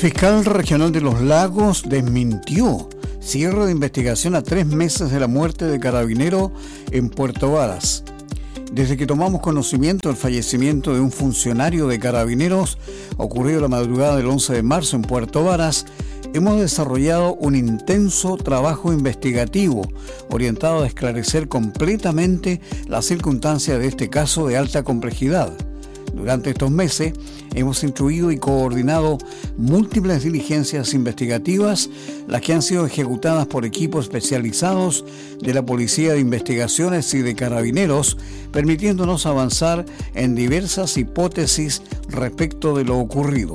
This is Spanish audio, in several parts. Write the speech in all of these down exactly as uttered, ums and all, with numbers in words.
Fiscal Regional de Los Lagos desmintió cierre de investigación a tres meses de la muerte de carabinero en Puerto Varas. Desde que tomamos conocimiento del fallecimiento de un funcionario de carabineros ocurrido la madrugada del once de marzo en Puerto Varas, hemos desarrollado un intenso trabajo investigativo orientado a esclarecer completamente las circunstancias de este caso de alta complejidad. Durante estos meses hemos instruido y coordinado múltiples diligencias investigativas, las que han sido ejecutadas por equipos especializados de la Policía de Investigaciones y de Carabineros, permitiéndonos avanzar en diversas hipótesis respecto de lo ocurrido.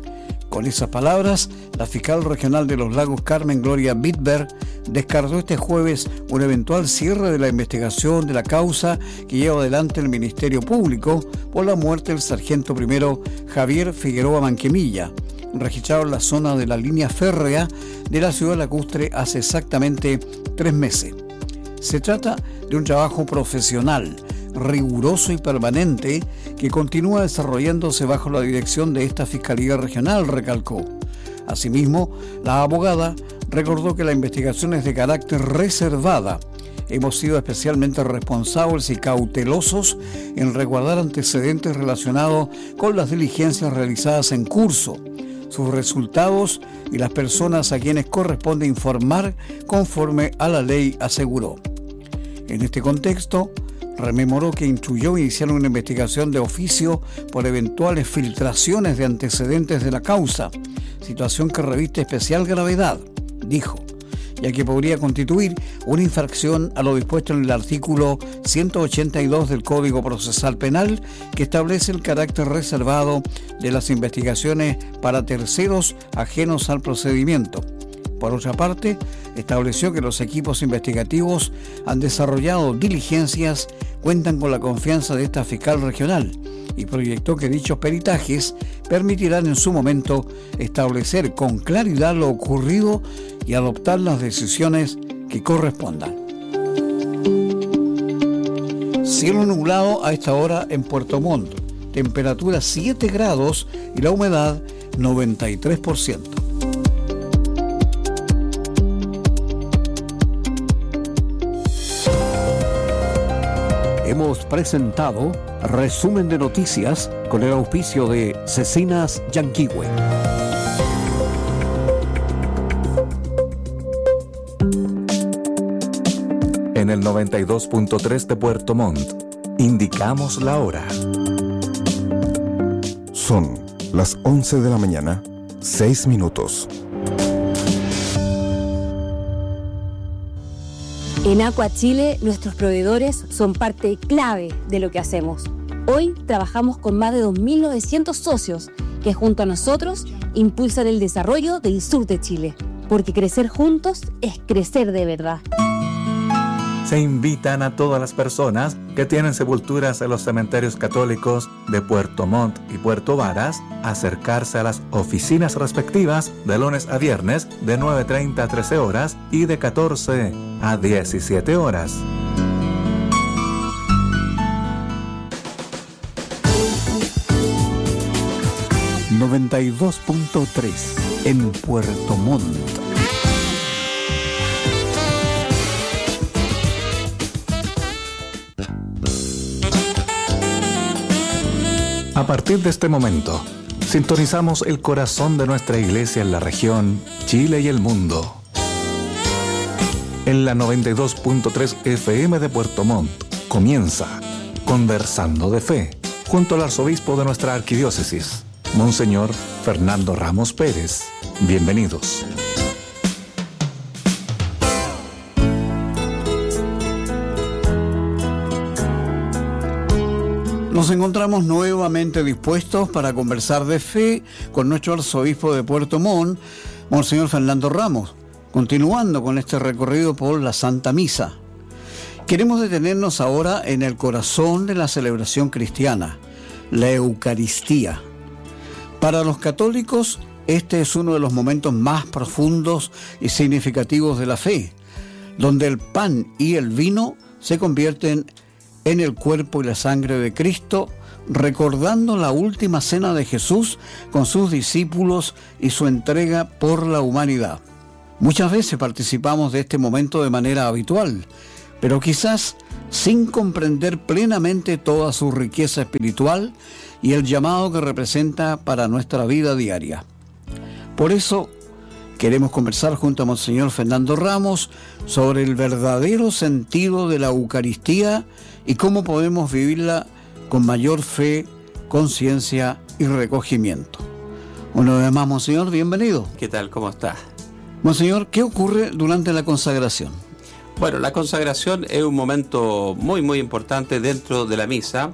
Con esas palabras, la fiscal regional de Los Lagos, Carmen Gloria Bitber, descartó este jueves un eventual cierre de la investigación de la causa que lleva adelante el Ministerio Público por la muerte del sargento primero Javier Figueroa Manquemilla, registrado en la zona de la línea férrea de la ciudad lacustre hace exactamente tres meses. Se trata de un trabajo profesional, riguroso y permanente que continúa desarrollándose bajo la dirección de esta Fiscalía Regional, recalcó. Asimismo, la abogada recordó que la investigación es de carácter reservada. Hemos sido especialmente responsables y cautelosos en resguardar antecedentes relacionados con las diligencias realizadas en curso, sus resultados y las personas a quienes corresponde informar conforme a la ley, aseguró. En este contexto, rememoró que instruyó iniciar una investigación de oficio por eventuales filtraciones de antecedentes de la causa, situación que reviste especial gravedad, dijo, ya que podría constituir una infracción a lo dispuesto en el artículo ciento ochenta y dos del Código Procesal Penal, que establece el carácter reservado de las investigaciones para terceros ajenos al procedimiento. Por otra parte, estableció que los equipos investigativos han desarrollado diligencias, cuentan con la confianza de esta fiscal regional y proyectó que dichos peritajes permitirán en su momento establecer con claridad lo ocurrido y adoptar las decisiones que correspondan. Cielo nublado a esta hora en Puerto Montt, temperatura siete grados y la humedad noventa y tres por ciento. Hemos presentado resumen de noticias con el auspicio de Cecinas Yanquihue. En el noventa y dos punto tres de Puerto Montt, indicamos la hora. Son las once de la mañana, seis minutos. En Aqua Chile, nuestros proveedores son parte clave de lo que hacemos. Hoy trabajamos con más de dos mil novecientos socios que junto a nosotros impulsan el desarrollo del sur de Chile. Porque crecer juntos es crecer de verdad. Se invitan a todas las personas que tienen sepulturas en los cementerios católicos de Puerto Montt y Puerto Varas a acercarse a las oficinas respectivas de lunes a viernes de nueve treinta a trece horas y de catorce a diecisiete horas. noventa y dos punto tres en Puerto Montt. A partir de este momento, sintonizamos el corazón de nuestra iglesia en la región, Chile y el mundo. En la noventa y dos punto tres F M de Puerto Montt comienza Conversando de Fe, junto al arzobispo de nuestra arquidiócesis, Monseñor Fernando Ramos Pérez. Bienvenidos. Nos encontramos nuevamente dispuestos para conversar de fe con nuestro arzobispo de Puerto Montt, Monseñor Fernando Ramos, continuando con este recorrido por la Santa Misa. Queremos detenernos ahora en el corazón de la celebración cristiana, la Eucaristía. Para los católicos, este es uno de los momentos más profundos y significativos de la fe, donde el pan y el vino se convierten en el cuerpo y la sangre de Cristo recordando la última cena de Jesús con sus discípulos y su entrega por la humanidad. Muchas veces participamos de este momento de manera habitual, pero quizás sin comprender plenamente toda su riqueza espiritual y el llamado que representa para nuestra vida diaria. Por eso, queremos conversar junto a Monseñor Fernando Ramos sobre el verdadero sentido de la Eucaristía y cómo podemos vivirla con mayor fe, conciencia y recogimiento. Una vez más, Monseñor, bienvenido. ¿Qué tal? ¿Cómo está? Monseñor, ¿qué ocurre durante la consagración? Bueno, la consagración es un momento muy, muy importante dentro de la misa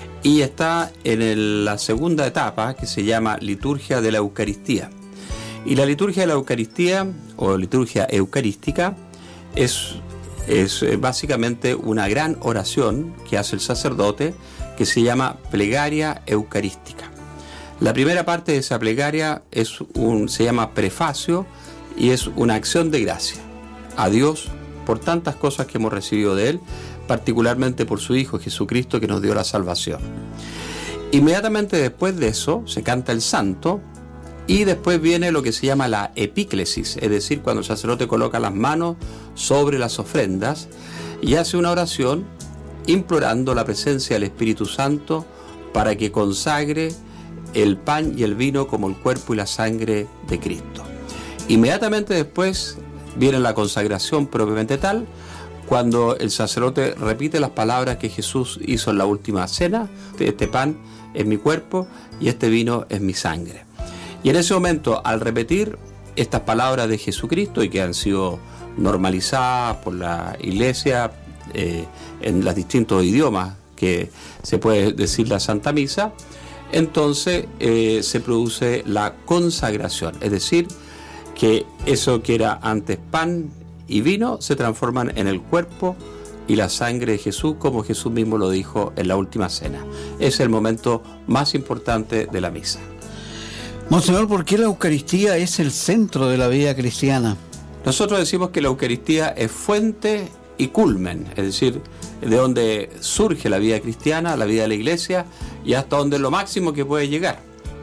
y está en el, la segunda etapa que se llama liturgia de la Eucaristía. Y la liturgia de la Eucaristía, o liturgia eucarística, es, es básicamente una gran oración que hace el sacerdote que se llama plegaria eucarística. La primera parte de esa plegaria es un, se llama prefacio y es una acción de gracia a Dios por tantas cosas que hemos recibido de Él, particularmente por su Hijo Jesucristo que nos dio la salvación. Inmediatamente después de eso se canta el santo y después viene lo que se llama la epíclesis, es decir, cuando el sacerdote coloca las manos sobre las ofrendas y hace una oración implorando la presencia del Espíritu Santo para que consagre el pan y el vino como el cuerpo y la sangre de Cristo. Inmediatamente después viene la consagración propiamente tal, cuando el sacerdote repite las palabras que Jesús hizo en la última cena: este pan es mi cuerpo y este vino es mi sangre. Y en ese momento, al repetir estas palabras de Jesucristo y que han sido normalizadas por la Iglesia eh, en los distintos idiomas que se puede decir la Santa Misa, entonces eh, se produce la consagración, es decir, que eso que era antes pan y vino se transforman en el cuerpo y la sangre de Jesús, como Jesús mismo lo dijo en la última cena. Es el momento más importante de la misa. Monseñor, ¿por qué la Eucaristía es el centro de la vida cristiana? Nosotros decimos que la Eucaristía es fuente y culmen, es decir, de donde surge la vida cristiana, la vida de la Iglesia, y hasta donde es lo máximo que puede llegar.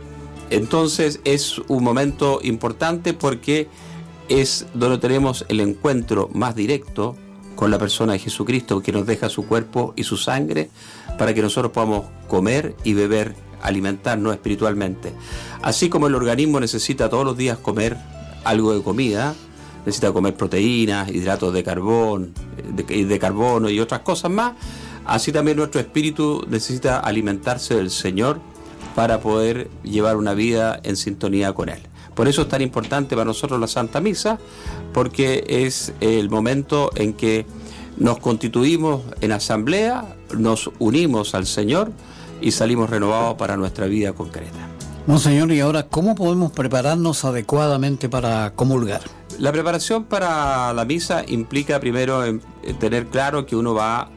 Entonces es un momento importante porque es donde tenemos el encuentro más directo con la persona de Jesucristo, que nos deja su cuerpo y su sangre para que nosotros podamos comer y beber, alimentarnos espiritualmente. Así como el organismo necesita todos los días comer algo de comida, necesita comer proteínas, hidratos de carbón, de, de carbono y otras cosas más, así también nuestro espíritu necesita alimentarse del Señor para poder llevar una vida en sintonía con Él. Por eso es tan importante para nosotros la Santa Misa, porque es el momento en que nos constituimos en asamblea, nos unimos al Señor y salimos renovados para nuestra vida concreta. Monseñor, y ahora, ¿cómo podemos prepararnos adecuadamente para comulgar? La preparación para la misa implica primero en tener claro que uno va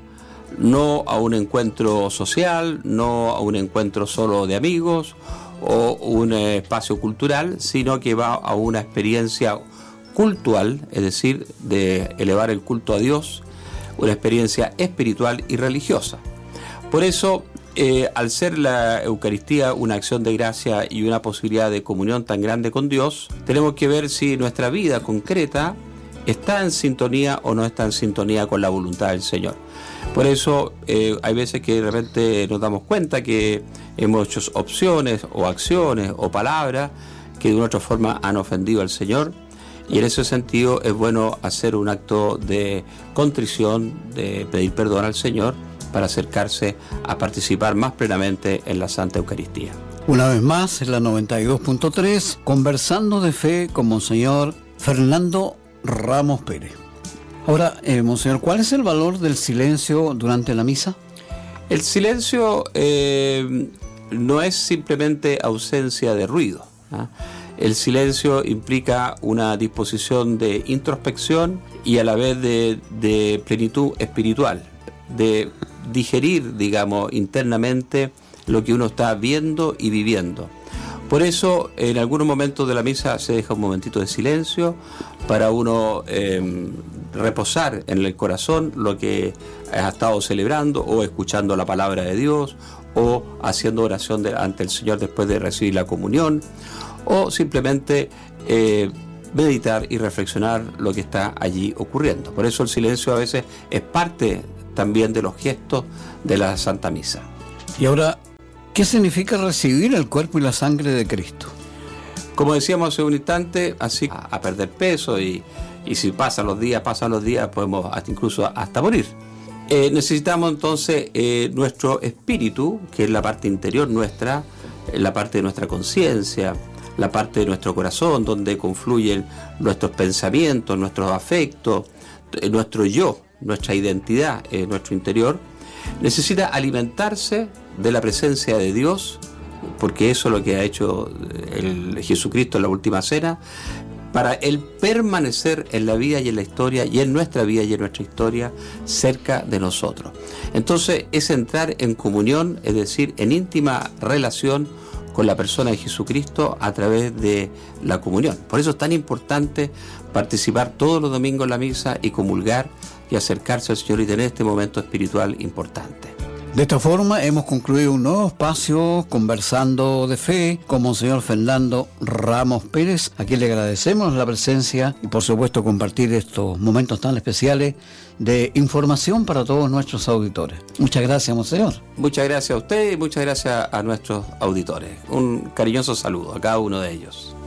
no a un encuentro social, no a un encuentro solo de amigos o un espacio cultural, sino que va a una experiencia cultural, es decir, de elevar el culto a Dios, una experiencia espiritual y religiosa. Por eso, eh, al ser la Eucaristía una acción de gracia y una posibilidad de comunión tan grande con Dios, tenemos que ver si nuestra vida concreta está en sintonía o no está en sintonía con la voluntad del Señor. Por eso eh, hay veces que de repente nos damos cuenta que hemos hecho opciones o acciones o palabras que de una otra forma han ofendido al Señor, y en ese sentido es bueno hacer un acto de contrición, de pedir perdón al Señor para acercarse a participar más plenamente en la Santa Eucaristía. Una vez más, en la noventa y dos punto tres, conversando de fe con Monseñor Fernando Ramos Pérez. Ahora, eh, Monseñor, ¿cuál es el valor del silencio durante la misa? El silencio eh, no es simplemente ausencia de ruido, ¿eh? El silencio implica una disposición de introspección y a la vez de, de plenitud espiritual, de digerir, digamos, internamente lo que uno está viendo y viviendo. Por eso, en algunos momentos de la misa se deja un momentito de silencio para uno eh, reposar en el corazón lo que ha estado celebrando o escuchando la palabra de Dios o haciendo oración de, ante el Señor después de recibir la comunión, o simplemente eh, meditar y reflexionar lo que está allí ocurriendo. Por eso el silencio a veces es parte también de los gestos de la Santa Misa. Y ahora, ¿qué significa recibir el cuerpo y la sangre de Cristo? Como decíamos hace un instante, así a, a perder peso y, y si pasan los días, pasan los días, podemos hasta, incluso hasta morir. Eh, necesitamos entonces eh, nuestro espíritu, que es la parte interior nuestra, la parte de nuestra conciencia, la parte de nuestro corazón, donde confluyen nuestros pensamientos, nuestros afectos, eh, nuestro yo, nuestra identidad, eh, nuestro interior, necesita alimentarse de la presencia de Dios, porque eso es lo que ha hecho el Jesucristo en la última cena, para Él permanecer en la vida y en la historia, y en nuestra vida y en nuestra historia, cerca de nosotros. Entonces es entrar en comunión, es decir, en íntima relación con la persona de Jesucristo a través de la comunión. Por eso es tan importante participar todos los domingos en la misa y comulgar y acercarse al Señor y tener este momento espiritual importante. De esta forma hemos concluido un nuevo espacio conversando de fe con Monseñor Fernando Ramos Pérez, a quien le agradecemos la presencia y por supuesto compartir estos momentos tan especiales de información para todos nuestros auditores. Muchas gracias, Monseñor. Muchas gracias a usted y muchas gracias a nuestros auditores. Un cariñoso saludo a cada uno de ellos.